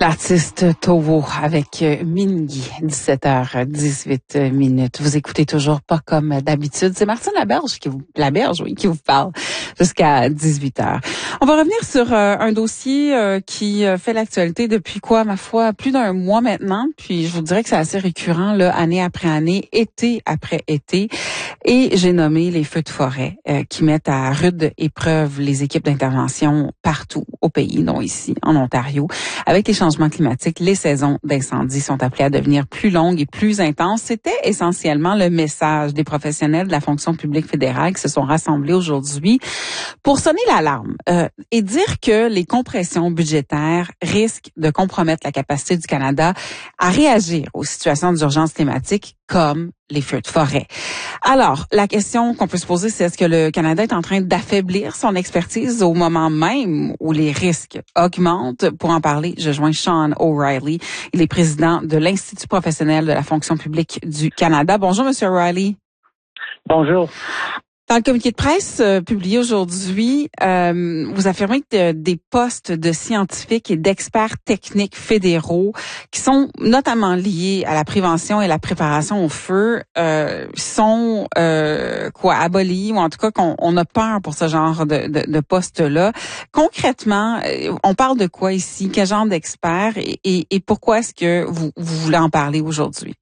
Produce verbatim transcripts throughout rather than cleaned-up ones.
L'artiste Tovo avec Mingi, dix-sept heures dix-huit minutes. Vous écoutez toujours pas comme d'habitude. C'est Martine Laberge qui vous, Laberge, oui, qui vous parle jusqu'à dix-huit heures. On va revenir sur euh, un dossier euh, qui fait l'actualité depuis quoi, ma foi, plus d'un mois maintenant. Puis je vous dirais que c'est assez récurrent, là, année après année, été après été. Et j'ai nommé les feux de forêt euh, qui mettent à rude épreuve les équipes d'intervention partout au pays, dont ici, en Ontario. Avec les changements climatiques, les saisons d'incendie sont appelées à devenir plus longues et plus intenses. C'était essentiellement le message des professionnels de la fonction publique fédérale qui se sont rassemblés aujourd'hui pour sonner l'alarme euh, et dire que les compressions budgétaires risquent de compromettre la capacité du Canada à réagir aux situations d'urgence climatique comme les feux de forêt. Alors, la question qu'on peut se poser, c'est est-ce que le Canada est en train d'affaiblir son expertise au moment même où les risques augmentent? Pour en parler, je joins Sean O'Reilly. Il est président de l'Institut professionnel de la fonction publique du Canada. Bonjour, Monsieur O'Reilly. Bonjour. Dans le communiqué de presse euh, publié aujourd'hui, euh, vous affirmez que des postes de scientifiques et d'experts techniques fédéraux qui sont notamment liés à la prévention et la préparation au feu euh, sont euh, quoi abolis ou en tout cas qu'on on a peur pour ce genre de, de, de postes-là. Concrètement, on parle de quoi ici? Quel genre d'experts et, et, et pourquoi est-ce que vous, vous voulez en parler aujourd'hui?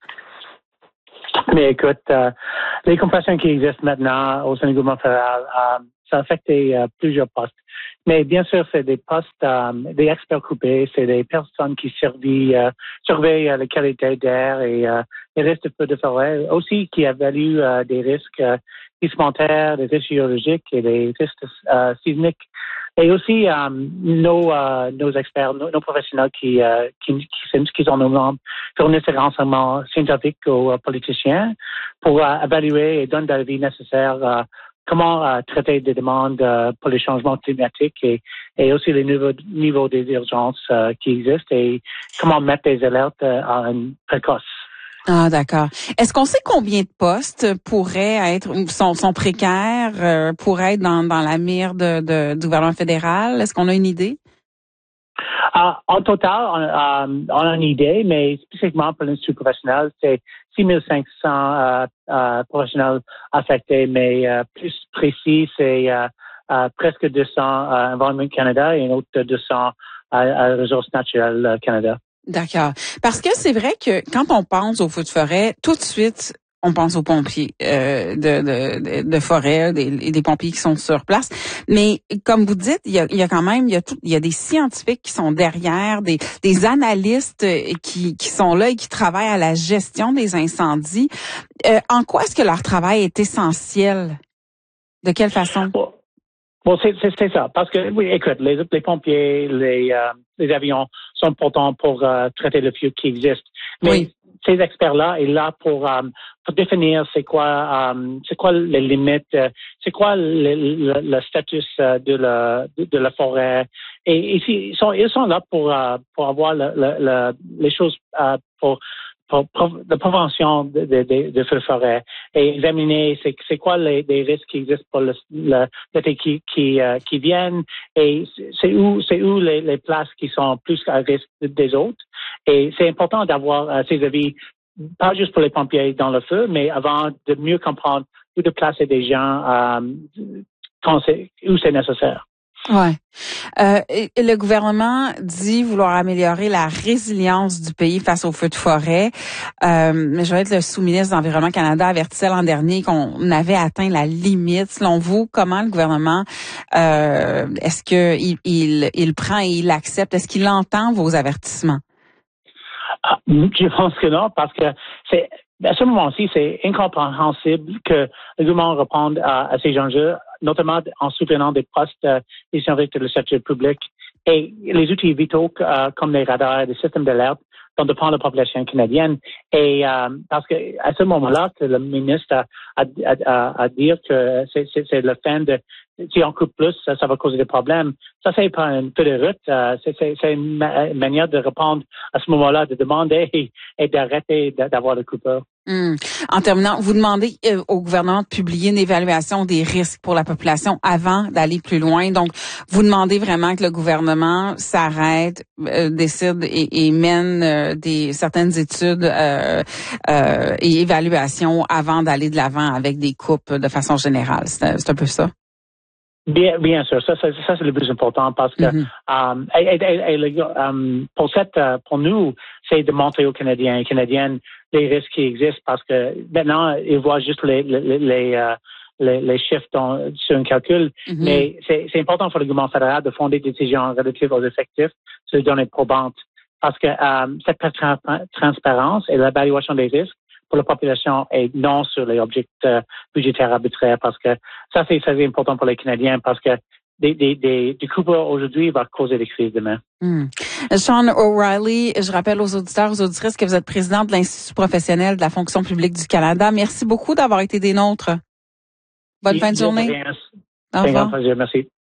Mais écoute, euh, les compressions qui existent maintenant au sein du gouvernement fédéral, euh, ça affecte euh, plusieurs postes. Mais bien sûr, c'est des postes, euh, des experts coupés, c'est des personnes qui surveillent, euh, surveillent euh, la qualité d'air et euh, les risques de feux de forêt, aussi qui évaluent euh, des risques euh, sismentaires, des risques géologiques et des risques euh, sismiques. Et aussi euh, nos euh, nos experts, nos, nos professionnels qui euh, qui qui, qui sont nos membres fournissent des renseignements scientifiques aux euh, politiciens pour euh, évaluer et donner des avis nécessaires euh, comment euh, traiter des demandes euh, pour les changements climatiques et et aussi les niveaux niveaux des urgences euh, qui existent et comment mettre des alertes euh, en précoce. Ah, d'accord. Est-ce qu'on sait combien de postes pourraient être, sont, sont précaires, euh, pourraient être dans, dans la mire de, de, du gouvernement fédéral? Est-ce qu'on a une idée? Uh, en total, on, um, on a une idée, mais spécifiquement pour l'Institut professionnel, c'est six mille cinq cents uh, uh, professionnels affectés, mais uh, plus précis, c'est uh, uh, presque deux cents uh, Environnement Canada et un autre deux cents uh, uh, Ressources naturelles uh, Canada. D'accord. Parce que c'est vrai que quand on pense aux feux de forêt, tout de suite, on pense aux pompiers euh, de, de, de forêt, des, des pompiers qui sont sur place. Mais comme vous dites, il y a, il y a quand même, il y a, tout, il y a des scientifiques qui sont derrière, des, des analystes qui, qui sont là et qui travaillent à la gestion des incendies. Euh, en quoi est-ce que leur travail est essentiel? De quelle façon? Bon. Bon, c'est, c'est, c'est ça. Parce que, oui, écoute, les, les pompiers, les, euh, les avions sont importants pour euh, traiter le feu qui existe. Mais oui. Ces experts-là sont là pour, euh, pour définir c'est quoi, euh, c'est quoi les limites, euh, c'est quoi le, le, le statut euh, de la, de, de la forêt. Et, et ils sont, ils sont là pour, euh, pour avoir le, le, le, les choses euh, pour Pour, pour la prévention de, de, de, de feux de forêt et examiner c'est, c'est quoi les, les risques qui existent pour le, le, l'été qui, qui, euh, qui viennent et c'est où, c'est où les, les places qui sont plus à risque des autres. Et c'est important d'avoir euh, ces avis, pas juste pour les pompiers dans le feu, mais avant de mieux comprendre où de placer des gens euh, quand c'est, où c'est nécessaire. Ouais. Euh, le gouvernement dit vouloir améliorer la résilience du pays face aux feux de forêt. Euh, mais je vais être le sous-ministre de l'Environnement Canada avertissait l'an dernier qu'on avait atteint la limite. Selon vous, comment le gouvernement euh, est-ce que il, il, il prend et il accepte? Est-ce qu'il entend vos avertissements? Ah, je pense que non, parce que c'est à ce moment-ci, c'est incompréhensible que le gouvernement réponde à, à ces enjeux, notamment en soutenant des postes euh, des scientifiques de le secteur public et les outils vitaux euh, comme les radars, les systèmes d'alerte dont dépend la population canadienne. Et euh, parce que à ce moment-là, que le ministre a, a, a, a dit que c'est, c'est, c'est la fin de, si on coupe plus, ça, ça va causer des problèmes. Ça, c'est pas un peu de route. Euh, c'est, c'est, c'est une ma- manière de répondre à ce moment-là, de demander et, et d'arrêter d'avoir le coupeur. Hum. En terminant, vous demandez euh, au gouvernement de publier une évaluation des risques pour la population avant d'aller plus loin. Donc, vous demandez vraiment que le gouvernement s'arrête, euh, décide et, et mène euh, des certaines études euh, euh, et évaluations avant d'aller de l'avant avec des coupes de façon générale. C'est, c'est un peu ça. Bien, bien sûr, ça, ça, ça c'est le plus important parce que Mm-hmm. um, et, et, et, um, pour cette, pour nous, c'est de montrer aux Canadiens et Canadiennes les risques qui existent parce que maintenant ils voient juste les les les, euh, les, les chiffres dans, sur un calcul, mm-hmm. mais c'est, c'est important pour le gouvernement fédéral de fonder des décisions relatives aux effectifs sur les données probantes parce que um, cette tra- transparence et l'évaluation des risques pour la population et non sur les objectifs euh, budgétaires arbitraires parce que ça, c'est très important pour les Canadiens parce que des, des, des, des coupures aujourd'hui vont causer des crises demain. Mm. Sean O'Reilly, je rappelle aux auditeurs, aux auditrices que vous êtes président de l'Institut professionnel de la fonction publique du Canada. Merci beaucoup d'avoir été des nôtres. Bonne fin de journée. Au revoir. Merci.